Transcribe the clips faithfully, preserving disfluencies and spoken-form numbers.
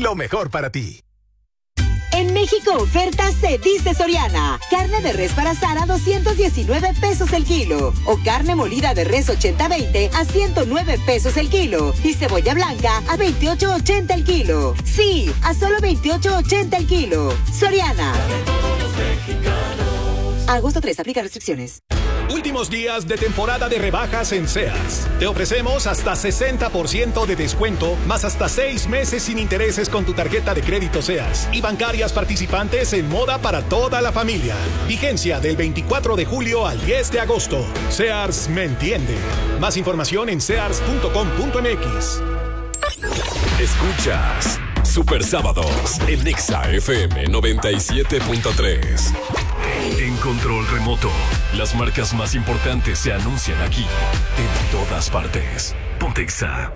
lo mejor para ti. En México, ofertas se dice Soriana. Carne de res para asar a doscientos diecinueve pesos el kilo. O carne molida de res ochenta veinte a ciento nueve pesos el kilo. Y cebolla blanca a veintiocho ochenta el kilo. Sí, a solo veintiocho ochenta el kilo. Soriana. Agosto tres, aplica restricciones. Últimos días de temporada de rebajas en Sears. Te ofrecemos hasta sesenta por ciento de descuento, más hasta seis meses sin intereses con tu tarjeta de crédito Sears y bancarias participantes en moda para toda la familia. Vigencia del veinticuatro de julio al diez de agosto. Sears me entiende. Más información en sears punto com punto m x. Escuchas Super Sábados en Nexa F M noventa y siete punto tres. En control remoto, las marcas más importantes se anuncian aquí, en todas partes. Ponte Exa.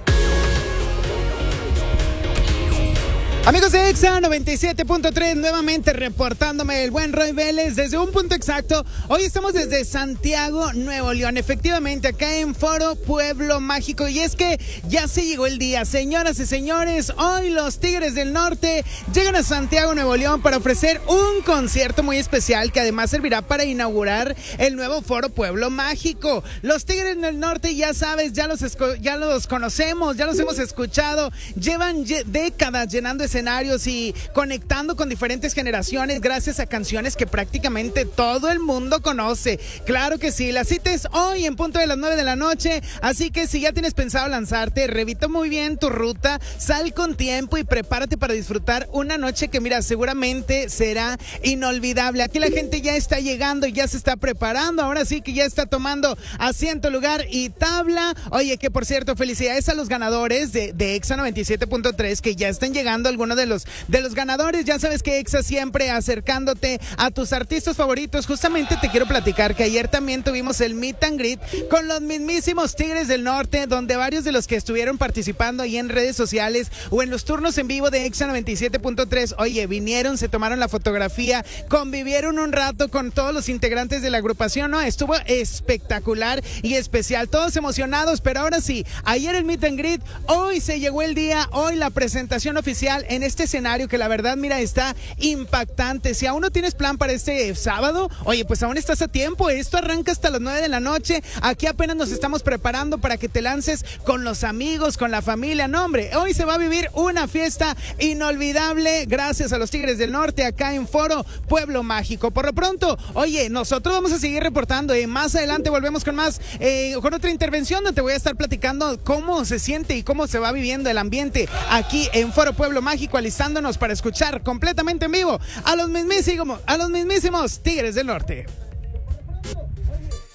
Amigos de Exa noventa y siete punto tres, nuevamente reportándome el buen Roy Vélez desde un punto exacto. Hoy estamos desde Santiago, Nuevo León, efectivamente acá en Foro Pueblo Mágico. Y es que ya se llegó el día, señoras y señores. Hoy los Tigres del Norte llegan a Santiago, Nuevo León para ofrecer un concierto muy especial que además servirá para inaugurar el nuevo Foro Pueblo Mágico. Los Tigres del Norte, ya sabes, ya los, esco- ya los conocemos, ya los hemos escuchado. Llevan ye- décadas llenando ese escenarios y conectando con diferentes generaciones gracias a canciones que prácticamente todo el mundo conoce. Claro que sí, la cita es hoy en punto de las nueve de la noche, así que si ya tienes pensado lanzarte, revita muy bien tu ruta, sal con tiempo y prepárate para disfrutar una noche que, mira, seguramente será inolvidable. Aquí la gente ya está llegando y ya se está preparando, ahora sí que ya está tomando asiento, lugar y tabla. Oye, que por cierto, felicidades a los ganadores de, de Exa noventa y siete punto tres que ya están llegando algunos de los de los ganadores. Ya sabes que Exa siempre acercándote a tus artistas favoritos. Justamente te quiero platicar que ayer también tuvimos el meet and greet con los mismísimos Tigres del Norte, donde varios de los que estuvieron participando ahí en redes sociales o en los turnos en vivo de Exa noventa y siete punto tres, oye, vinieron, se tomaron la fotografía, convivieron un rato con todos los integrantes de la agrupación, ¿no? Estuvo espectacular y especial, todos emocionados. Pero ahora sí, ayer el meet and greet, hoy se llegó el día, hoy la presentación oficial en este escenario que la verdad, mira, está impactante. Si aún no tienes plan para este sábado, oye, pues aún estás a tiempo. Esto arranca hasta las nueve de la noche. Aquí apenas nos estamos preparando para que te lances con los amigos, con la familia. No, hombre, hoy se va a vivir una fiesta inolvidable gracias a los Tigres del Norte acá en Foro Pueblo Mágico. Por lo pronto, oye, nosotros vamos a seguir reportando. Eh, más adelante volvemos con más, eh, con otra intervención donde te voy a estar platicando cómo se siente y cómo se va viviendo el ambiente aquí en Foro Pueblo Mágico, alistándonos para escuchar completamente en vivo a los mismísimos, a los mismísimos Tigres del Norte.